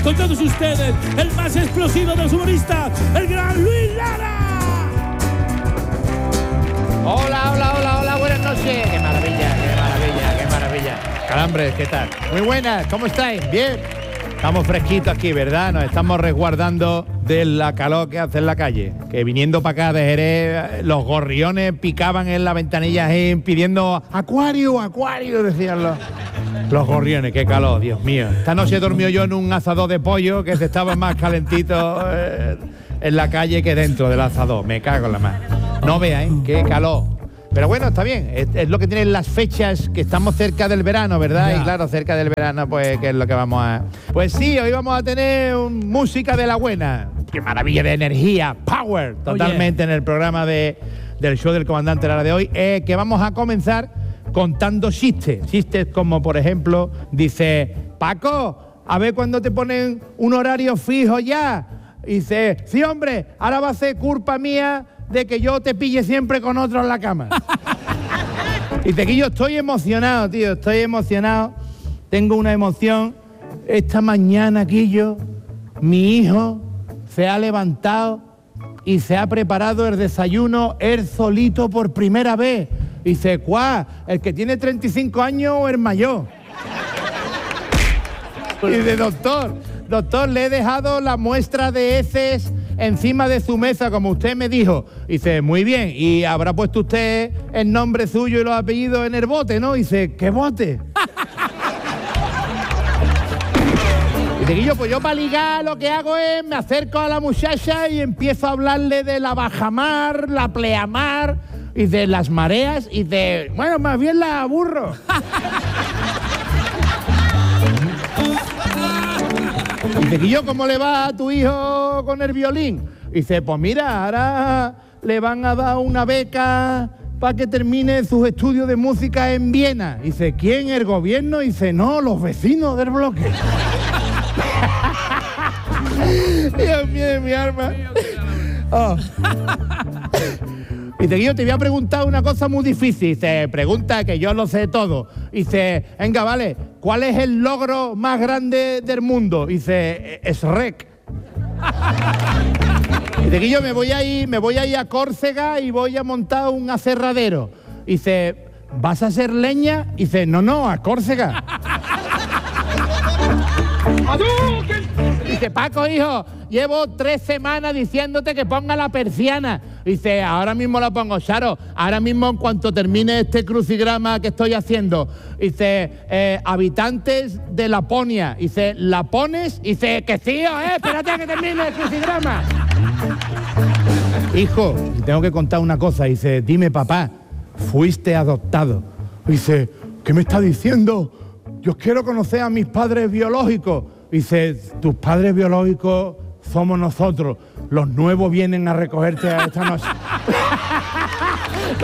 con todos ustedes, el más explosivo de los humoristas, el gran Luis Lara. Hola, buenas noches. Qué maravilla. Calambres, ¿qué tal? Muy buenas, ¿cómo estáis? Bien. Estamos fresquitos aquí, ¿verdad? Nos estamos resguardando de la calor que hace en la calle. Que viniendo para acá de Jerez, los gorriones picaban en la ventanilla pidiendo acuario, decían los gorriones. Qué calor, Dios mío. Esta noche dormió yo en un asador de pollo que estaba más calentito en la calle que dentro del asador. Me cago en la mano. No veáis, qué calor. Pero bueno, está bien, es lo que tienen las fechas, que estamos cerca del verano, ¿verdad? Ya. Y claro, cerca del verano, pues, ¿qué es lo que vamos a...? Pues sí, hoy vamos a tener música de la buena. ¡Qué maravilla de energía! ¡Power! Totalmente en el programa del show del comandante Lara de hoy, que vamos a comenzar contando chistes. Chistes como, por ejemplo, dice, Paco, a ver cuándo te ponen un horario fijo ya. Y dice, sí, hombre, ahora va a ser culpa mía de que yo te pille siempre con otro en la cama. Y dice que yo estoy emocionado, tío, estoy emocionado. Tengo una emoción. Esta mañana, Quillo, mi hijo se ha levantado y se ha preparado el desayuno él solito por primera vez. Y dice, ¿cuál? ¿El que tiene 35 años o el mayor? Y dice, doctor, le he dejado la muestra de heces encima de su mesa, como usted me dijo. Dice, muy bien, y habrá puesto usted el nombre suyo y los apellidos en el bote, ¿no? Dice, ¿qué bote? Dice, Guillo, pues yo para ligar lo que hago es, me acerco a la muchacha y empiezo a hablarle de la bajamar, la pleamar y de las mareas y de, bueno, más bien la aburro. Dice, Guillo, ¿cómo le va a tu hijo con el violín? Dice, pues mira, ahora le van a dar una beca para que termine sus estudios de música en Viena. Dice, ¿quién? ¿El gobierno? Dice, no, los vecinos del bloque. Dios mío de mi alma. Oh. Dice, Guillo, te voy a preguntar una cosa muy difícil. Dice, pregunta, que yo lo sé todo. Dice, venga, vale, ¿cuál es el logro más grande del mundo? Dice, Shrek. Dice, Guillo, me voy a ir a Córcega y voy a montar un aserradero. Dice, ¿vas a hacer leña? Dice, no, a Córcega. Dice, Paco, hijo, llevo 3 semanas diciéndote que ponga la persiana. Dice, ahora mismo la pongo, Charo. Ahora mismo, en cuanto termine este crucigrama que estoy haciendo. Dice, habitantes de Laponia. Dice, ¿la pones? Dice, que sí, espérate a que termine el crucigrama. Hijo, tengo que contar una cosa. Dice, dime, papá, fuiste adoptado. Dice, ¿qué me está diciendo? Yo quiero conocer a mis padres biológicos. Dice, tus padres biológicos somos nosotros. Los nuevos vienen a recogerte esta noche.